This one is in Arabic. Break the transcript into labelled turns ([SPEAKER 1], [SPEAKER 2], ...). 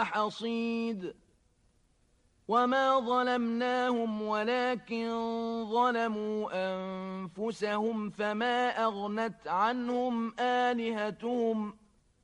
[SPEAKER 1] حصيد وما ظلمناهم ولكن ظلموا أنفسهم فما أغنت عنهم آلهتهم